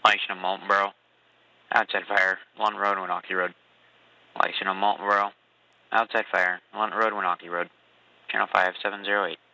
Lexington Moultonboro. Outside fire, London Road, Winooki Road. Lexington Moultonboro. Outside fire, London Road, Winooki Road. Channel 5708.